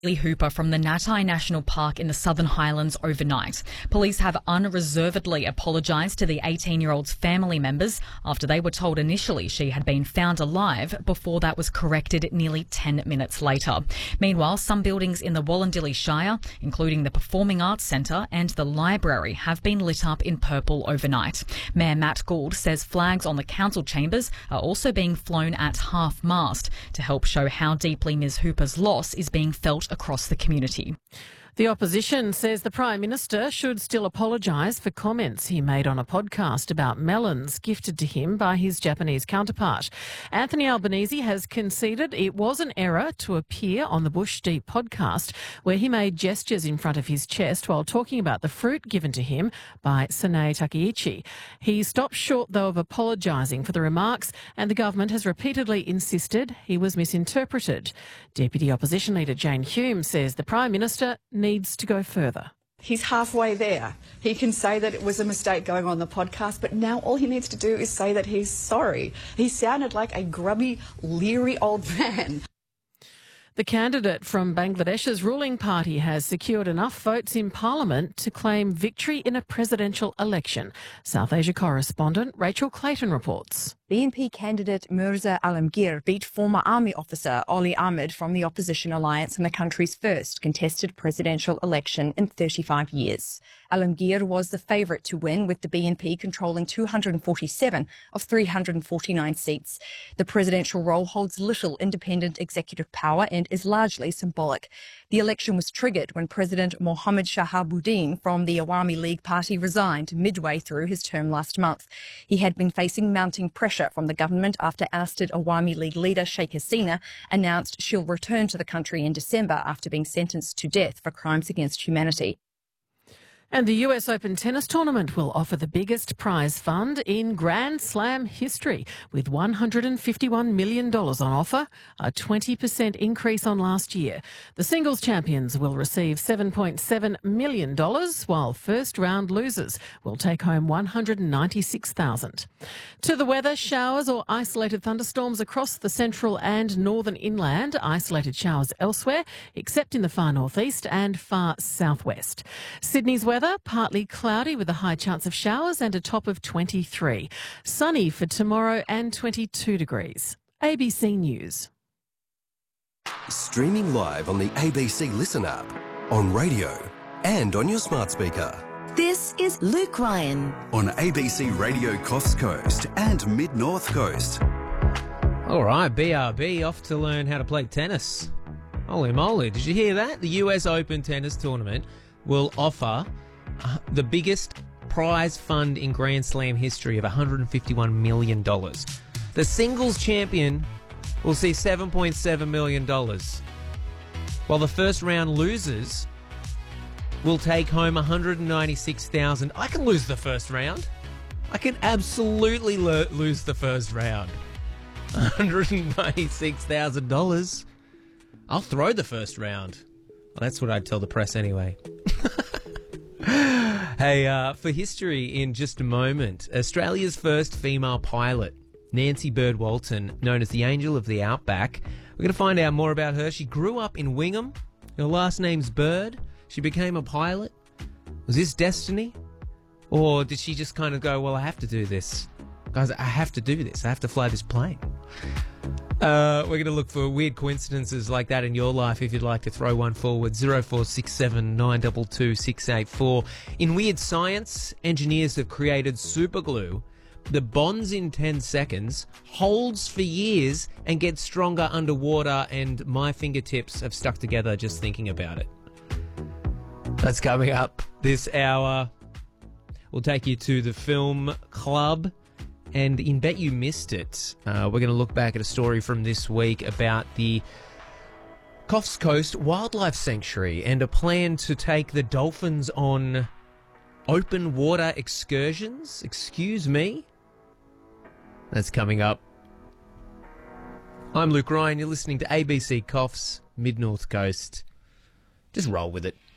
Lee Hooper from the Natai National Park in the Southern Highlands overnight. Police have unreservedly apologised to the 18-year-old's family members after they were told initially she had been found alive before that was corrected nearly 10 minutes later. Meanwhile, some buildings in the Wollondilly Shire, including the Performing Arts Centre and the library, have been lit up in purple overnight. Mayor Matt Gould says flags on the council chambers are also being flown at half-mast to help show how deeply Ms Hooper's loss is being felt across the community. The opposition says the Prime Minister should still apologise for comments he made on a podcast about melons gifted to him by his Japanese counterpart. Anthony Albanese has conceded it was an error to appear on the Bush Deep podcast, where he made gestures in front of his chest while talking about the fruit given to him by Sanae Takeichi. He stopped short, though, of apologising for the remarks, and the government has repeatedly insisted he was misinterpreted. Deputy Opposition Leader Jane Hume says the Prime Minister needs to go further. He's halfway there. He can say that it was a mistake going on the podcast, but now all he needs to do is say that he's sorry. He sounded like a grubby, leery old man. The candidate from Bangladesh's ruling party has secured enough votes in Parliament to claim victory in a presidential election. South Asia correspondent Rachel Clayton reports. BNP candidate Mirza Alamgir beat former army officer Oli Ahmed from the opposition alliance in the country's first contested presidential election in 35 years. Alamgir was the favourite to win, with the BNP controlling 247 of 349 seats. The presidential role holds little independent executive power and is largely symbolic. The election was triggered when President Mohammad Shahabuddin from the Awami League party resigned midway through his term last month. He had been facing mounting pressure from the government after ousted Awami League leader Sheikh Hasina announced she'll return to the country in December after being sentenced to death for crimes against humanity. And the US Open tennis tournament will offer the biggest prize fund in Grand Slam history, with $151 million on offer, a 20% increase on last year. The singles champions will receive $7.7 million, while first-round losers will take home $196,000. To the weather, showers or isolated thunderstorms across the central and northern inland, isolated showers elsewhere, except in the far northeast and far southwest. Sydney's weather, partly cloudy with a high chance of showers and a top of 23. Sunny for tomorrow and 22 degrees. ABC News. Streaming live on the ABC Listen app, on radio and on your smart speaker. This is Luke Ryan on ABC Radio Coffs Coast and Mid-North Coast. All right, BRB off to learn how to play tennis. Holy moly, did you hear that? The US Open tennis tournament will offer the biggest prize fund in Grand Slam history of $151 million. The singles champion will see $7.7 million, while the first round losers will take home $196,000. I can lose the first round. I can absolutely lose the first round. $196,000. I'll throw the first round. Well, that's what I'd tell the press anyway. Hey, for history in just a moment, Australia's first female pilot, Nancy Bird Walton, known as the Angel of the Outback. We're going to find out more about her. She grew up in Wingham. Her last name's Bird. She became a pilot. Was this destiny? Or did she just kind of go, well, I have to do this. Guys, I have to do this. I have to fly this plane. We're going to look for weird coincidences like that in your life if you'd like to throw one forward. 0467 922 684. In weird science, engineers have created superglue that bonds in 10 seconds, holds for years, and gets stronger underwater, and my fingertips have stuck together just thinking about it. That's coming up this hour. We'll take you to the film club. And in Bet You Missed It, we're going to look back at a story from this week about the Coffs Coast Wildlife Sanctuary and a plan to take the dolphins on open water excursions. Excuse me? That's coming up. I'm Luke Ryan. You're listening to ABC Coffs, Mid-North Coast. Just roll with it.